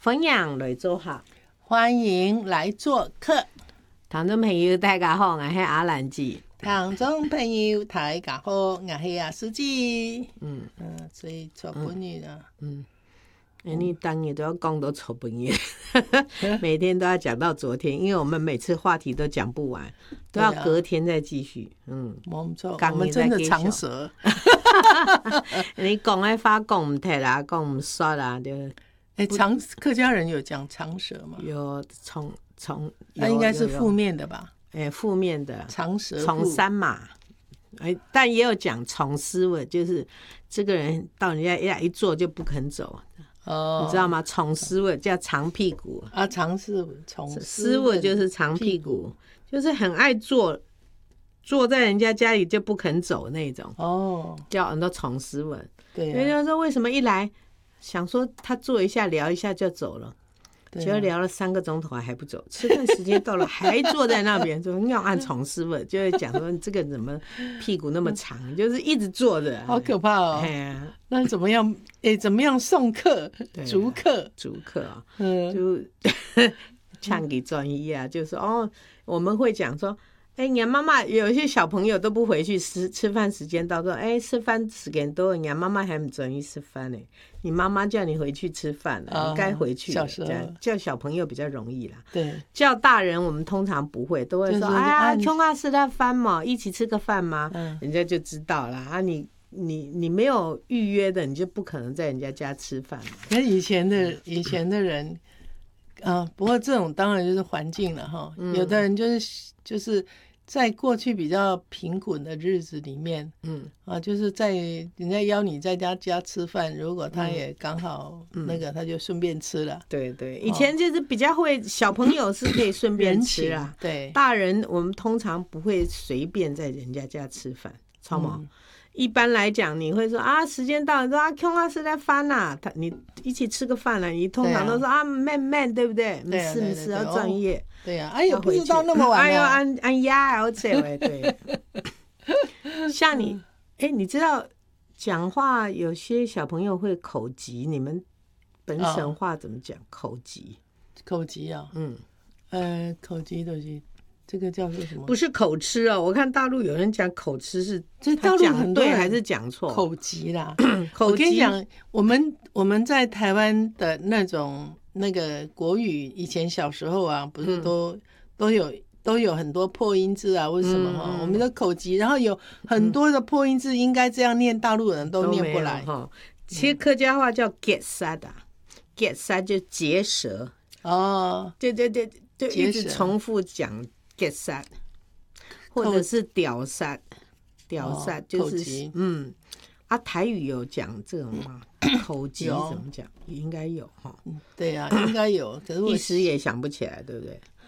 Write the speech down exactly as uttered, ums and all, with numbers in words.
分享来做客， 欢迎来做客。 听众朋友大家好，我是阿兰姐。 听众朋友大家好，我是阿司机。 嗯嗯，所以做本人啊。 嗯，嗯你当然都要讲到错本人，每天都要讲到昨天，因为我们每次话题都讲不完，都要隔天再继续。嗯， 我们错，我们真的长舌。 你讲爱发讲唔听啦，讲唔说啦，就哎，长客家人有讲长舌吗？ 有从从， 那应该是负面的吧？ 哎，负面的长舌从三嘛。哎，但也有讲从思维，就是这个人到人家一一坐就不肯走。哦，你知道吗？从思维叫长屁股啊，长是从思维就是长屁股，就是很爱坐，坐在人家家里就不肯走那种。哦，叫很多从思维。对、啊，人家说为什么一来想说他坐一下聊一下就走了。结果聊了三个钟头还不走，吃饭时间到了还坐在那边，就要按从思维，就会讲说这个怎么屁股那么长，就是一直坐着， 好可怕哦。啊、那怎么样？哎，怎么样送客？逐客， 逐客啊，嗯，就唱给专业啊，就说哦，我们会讲说。哎，你妈妈有一些小朋友都不回去吃吃饭时间到，说哎吃饭时间到，你妈妈还不准意吃饭呢。你妈妈叫你回去吃饭了，哦、你该回去了。小时候叫小朋友比较容易啦，对，叫大人我们通常不会，都会说、就是、哎呀，穷啊吃的饭嘛，一起吃个饭吗？嗯、人家就知道啦。啊你你你没有预约的，你就不可能在人家家吃饭嘛。 那以前的以前的人。啊，不过这种当然就是环境了哈。嗯、有的人就是就是在过去比较贫困的日子里面，嗯啊，就是在人家邀你在家家吃饭，如果他也刚好那个，嗯、他就顺便吃了。 对对，以前就是比较会，小朋友是可以顺便吃啊。对，大人我们通常不会随便在人家家吃饭，超毛。嗯一般来讲，你会说啊，时间到了，说啊，空啊是在翻呐，他你一起吃个饭了，你通常都说啊，慢慢，对不对？没事没事，要专业。 对呀，哎呦，不知道那么晚， 哎呦，按按压要这位对。像你，哎，你知道讲话有些小朋友会口急，你们本省话怎么讲？口急， 口急啊，嗯，呃，口急都是。这个叫做什么？ 不是口吃哦，我看大陆有人讲口吃是，这大陆很对还是讲错？ 口急啦，口急。我跟你讲，我们我们在台湾的那种那个国语，以前小时候啊，不是都、嗯、都有都有很多破音字啊，为什么哈？嗯、我们的口急，然后有很多的破音字，应该这样念，大陆人都念不来哈。 其实客家话叫 get sad 啊 ，get sad 就结舌哦，对对对，就一直重复讲。get sad 或者是屌sad，屌sad、哦、就是嗯啊，台语有讲这种吗？口急怎么讲？应该有哈。 对呀、啊，应该有，可是我一时也想不起来，对不对？